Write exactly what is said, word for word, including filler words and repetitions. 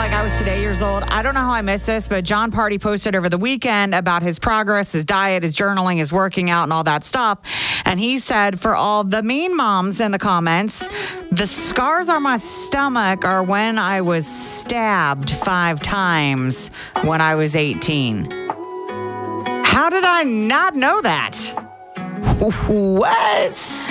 like I was today years old. I don't know how I missed this, but John Party posted over the weekend about his progress, his diet, his journaling, his working out, and all that stuff. And he said, for all the mean moms in the comments, the scars on my stomach are when I was stabbed five times when I was eighteen. How did I not know that? What?